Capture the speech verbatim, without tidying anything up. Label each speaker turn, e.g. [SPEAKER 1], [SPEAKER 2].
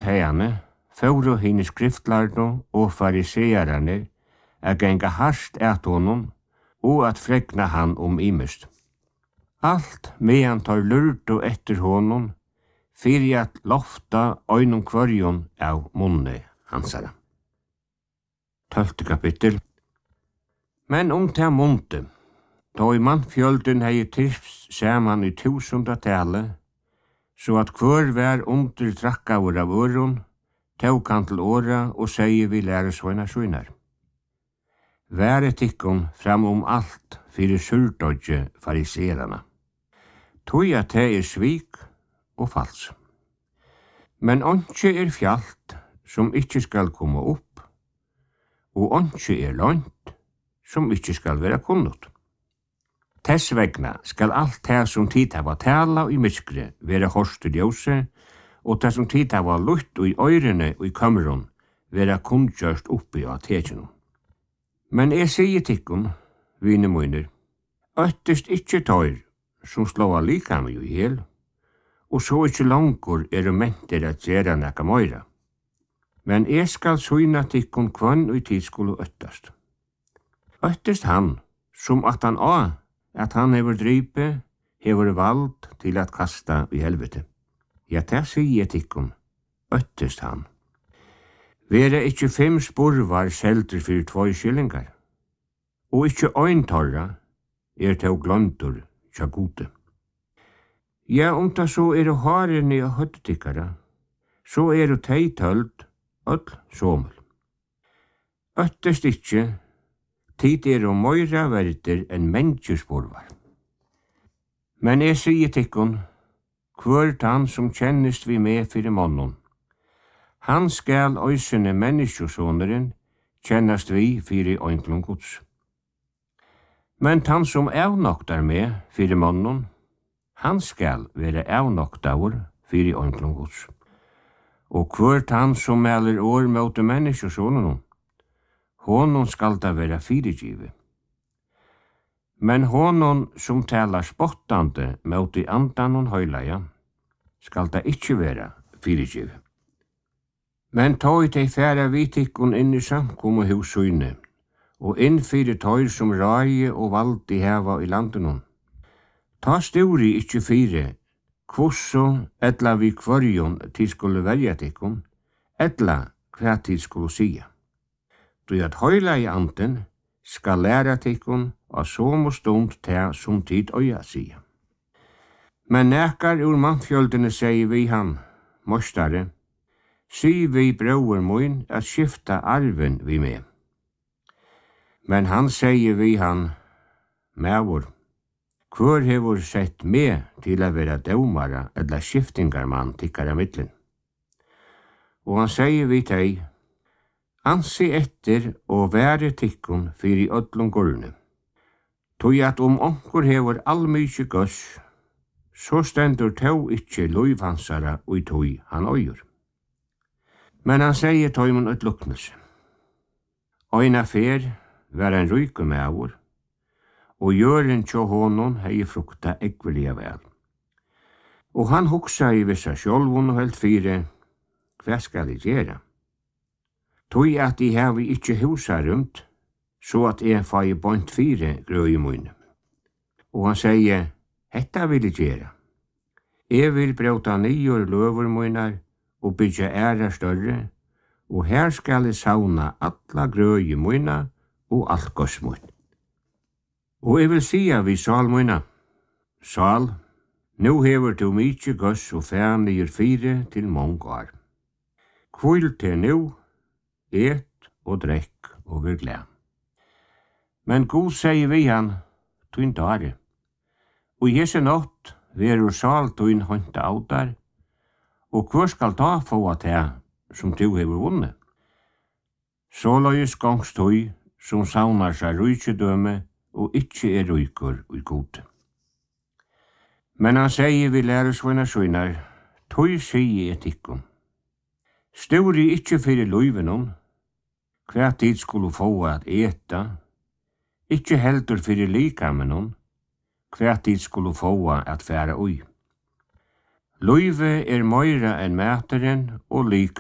[SPEAKER 1] hene, fóru hini skriftlærdu og farisearane a genga harst at honum og at fregna han om imist. Alt meðan tar lurdu etter honum fyrir at lofta øynum kvarjon av munni hansara. Tölti kapittel. Men om ta munti, då i mannfjöldin hei trivst saman i tusundatale, så at hver vær under trakkaur av øron, tåg han til åra og sier vi læresvøyna svinar. Være tikkun fram om alt fyrir surdodje fariserana. Tui at det er svik og fals. Men ontsje er fjalt som ikkje skal komme opp, og ontsje er langt som ikkje skal være kunnut. Tess vegna skal alt det som tid hava tala i myskre være horst i ljose, og det som tid hava lutt i øyrene og i kamron være kundgjørst oppi av tekinum. Men jeg sier tikkun, vine munir, øttest ikkje tøyr som slåa lika mig i hel, og så ikkje langur er mentir at gjera nekka møyra. Men jeg skal syna tikkun kvann og tid skulle øttast. Øttest han, som at han a, at han hever drype, hever vald til at kasta i helvete. Ja, det sier tikkun, øttest han. Være ikkje fem spurvar selter fyrir tvoi skillingar, og ikkje øyntorra er til gløntur tja gode. Ja, om ta så er harene av høttetikkara, så er tei tøld öll somul. Øttest ikkje, tid er og møyra verder enn menneskespurvar. Men jeg sier tikkun, hvert han som kjennest vi med fyrir månån, han skal øysene menneskesåneren kjennast vi fyrir øynklung gods. Men han som avnoktar med fyrir månån, han skal være avnoktaur fyrir øynklung gods. Og hvert han som meler år møte menneskesåneren, honom skal da være fyrirgive. Men honom som talar spottande møte andan og høylaja, skal da ikkje være fyrirgive. Men tog tei færa vitikkun inn i samkomu hussyne, og inn fyrir tøyr som rage og valdi heva i landenon. Ta sturi ikkje fyre, kvosso etla vi kvarjon tid skulle velja tikkun, etla hva tid skulle sia. Du at høyla i anden skal læra tikkun av som og stund til som tid øya sia. Men nekar ur mannfjöldene sier vi han, mostare, si vi brauer moin at skifta arven vi med. Men han sier vi han, mevor, hvor hevur sett med til å være dømara eller skiftingarmann tikkara mittlen. Og han sier vi teg, ansi etter og være tikkun fyrir öllum gulne. Tui at om onkur hevur allmykje gøss, så stendur tau ikkje luivansara ui tui han øyur. Men han sier tøymun ut luknelse. Øyna fer var en ryke mevor, og gjøren tjå honom hei frukta ekvelia vel. Og han hugsa i vissa sjolvun og helt fire, hva skal jeg gjera? Tui at jeg hevi ikkje husa rundt, så at jeg fai bont fire grøy i munne. Og han sier, hetta vil jeg gjera. Jeg vil brauta nyor løver munnar, og byggja æra større, og her skal jeg sauna alla grøy i munna og alt goss munn. Og jeg vil sia vi sal munna, sal, nu hever du mykje goss og fæn nyer fire til mong år. Kvil til nu, et og drekk og vil glem. Men god sier vi han, tuin dare, og jese nått verur sal tuin hånda autar, og hvor skal da få at det som du hever vunnet? Så løys gongst tui som saunar seg rujtjedøme og ikkje er rujkur ui gode. Men han sier vi læresvøyna svinar, tui sier et ikkun. Sturi ikkje fyrir luivenon, hva tid skulle få at eta, ikkje heldur fyrir likamenon, hva tid skulle få at færa ui. Luive er møyra enn mæteren og lik